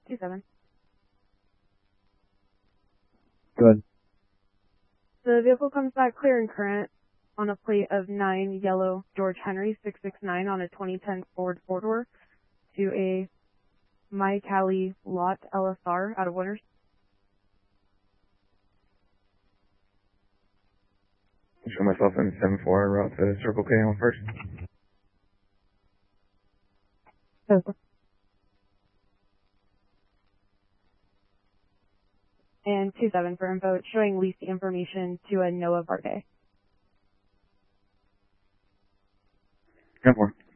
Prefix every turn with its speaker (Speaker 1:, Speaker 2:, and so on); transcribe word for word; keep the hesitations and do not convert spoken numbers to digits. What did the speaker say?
Speaker 1: two seven.
Speaker 2: Good.
Speaker 1: The vehicle comes back clear and current on a plate of nine yellow George Henry six six nine on a twenty ten Ford four-door to a My Cali lot L S R out of Winners.
Speaker 2: Show myself in seven four route to Circle K on first.
Speaker 1: Okay. And two seven for info, showing lease information to a Noah Varte.
Speaker 2: ten four.